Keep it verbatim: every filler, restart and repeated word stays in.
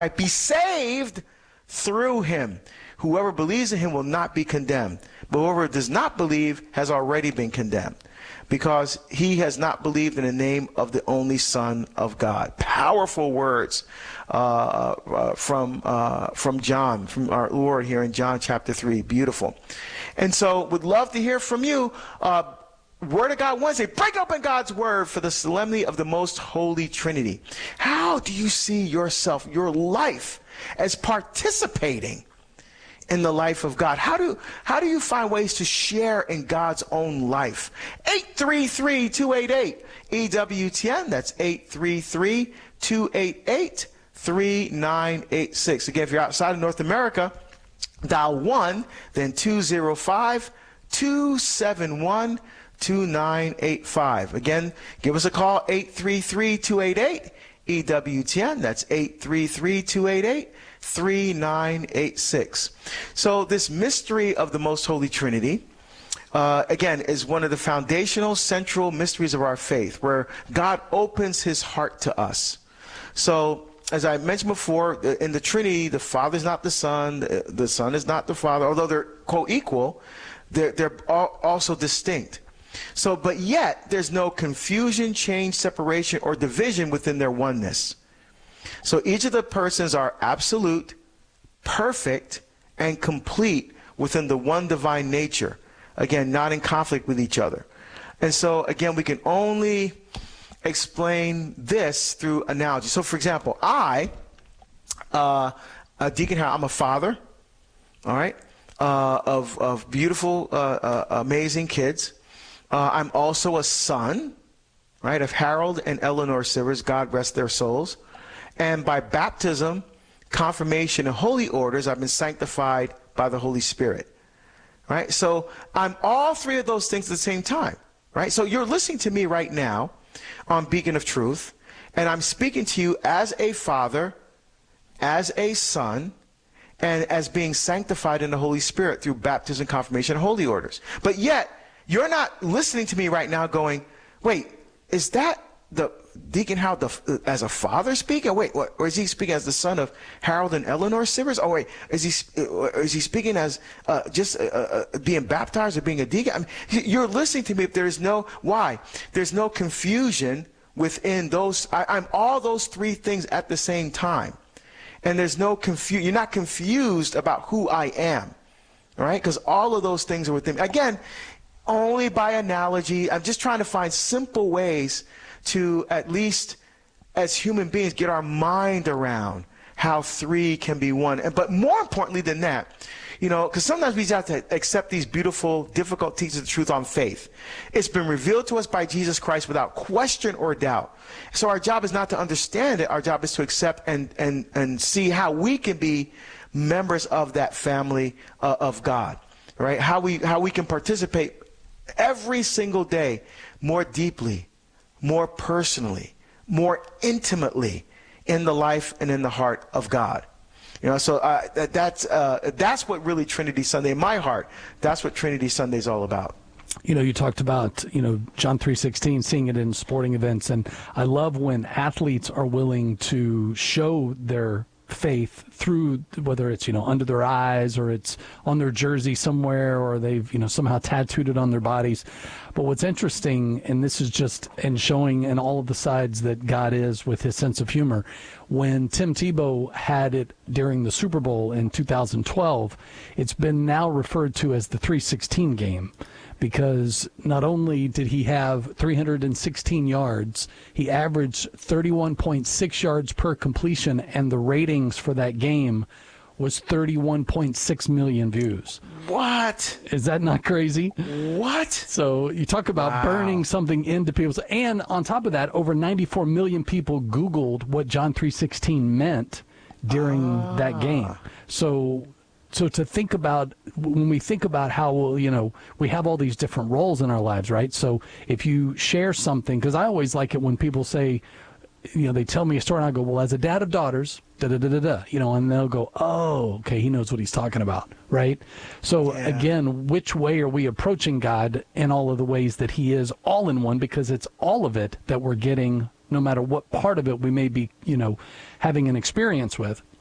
be saved through him. Whoever believes in him will not be condemned, but whoever does not believe has already been condemned, because he has not believed in the name of the only Son of God. Powerful words uh, uh, from uh, from John, from our Lord here in John chapter three. Beautiful. And so would love to hear from you. Uh, Word of God Wednesday. Break open God's Word for the solemnity of the most holy Trinity. How do you see yourself, your life, as participating in the life of God? How do how do you find ways to share in God's own life? eight three three, two eight eight, E W T N. That's eight three three, two eight eight, three nine eight six. Again, if you're outside of North America, dial one, then two zero five, two seven one, two nine eight five. Again, give us a call, eight three three, two eight eight, E W T N. That's eight three three, two eight eight, three nine eight six. So this mystery of the Most Holy Trinity, uh, again, is one of the foundational, central mysteries of our faith, where God opens his heart to us. So, as I mentioned before, in the Trinity, the Father is not the Son, the, the Son is not the Father, although they're co-equal, they're, they're all also distinct. So, but yet, there's no confusion, change, separation, or division within their oneness. So each of the persons are absolute, perfect, and complete within the one divine nature. Again, not in conflict with each other. And so, again, we can only explain this through analogy. So, for example, I, uh, uh, Deacon Harold, I'm a father, all right, uh, of, of beautiful, uh, uh, amazing kids. Uh, I'm also a son, right, of Harold and Eleanor Sivers, God rest their souls. And by baptism, confirmation, and holy orders, I've been sanctified by the Holy Spirit, right? So I'm all three of those things at the same time, right? So you're listening to me right now on Beacon of Truth, and I'm speaking to you as a father, as a son, and as being sanctified in the Holy Spirit through baptism, confirmation, and holy orders. But yet, you're not listening to me right now going, wait, is that the Deacon Harold the, as a father speaking? Wait, what, or is he speaking as the son of Harold and Eleanor Sivers? Oh, wait, is he is he speaking as uh, just uh, uh, being baptized or being a deacon? I mean, you're listening to me. If there is no, why? There's no confusion within those. I, I'm all those three things at the same time. And there's no confusion. You're not confused about who I am, all right? Because all of those things are within me. Again, only by analogy. I'm just trying to find simple ways to, at least as human beings, get our mind around how three can be one. And, but more importantly than that, you know, because sometimes we just have to accept these beautiful, difficult teachings of the truth on faith. It's been revealed to us by Jesus Christ without question or doubt. So our job is not to understand it. Our job is to accept and, and, and see how we can be members of that family uh, of God, right? How we, how we can participate every single day more deeply, more personally, more intimately in the life and in the heart of God. You know, so uh, that, that's uh, that's what really Trinity Sunday, in my heart, that's what Trinity Sunday is all about. You know, you talked about, you know, John three sixteen, seeing it in sporting events, and I love when athletes are willing to show their faith through, whether it's, you know, under their eyes or it's on their jersey somewhere, or they've, you know, somehow tattooed it on their bodies. But what's interesting, and this is just in showing in all of the sides that God is with his sense of humor, when Tim Tebow had it during the Super Bowl in two thousand twelve, it's been now referred to as the three sixteen game. Because not only did he have three hundred sixteen yards, he averaged thirty-one point six yards per completion, and the ratings for that game was thirty-one point six million views. What? Is that not crazy? What? So you talk about wow. burning something into people's... And on top of that, over ninety-four million people Googled what John three sixteen meant during ah. that game. So... So to think about, when we think about how, you know, we have all these different roles in our lives, right? So if you share something, because I always like it when people say, you know, they tell me a story and I go, well, as a dad of daughters, da-da-da-da-da, you know, and they'll go, oh, okay, he knows what he's talking about, right? So yeah. Again, which way are we approaching God in all of the ways that he is all in one, because it's all of it that we're getting no matter what part of it we may be, you know, having an experience with.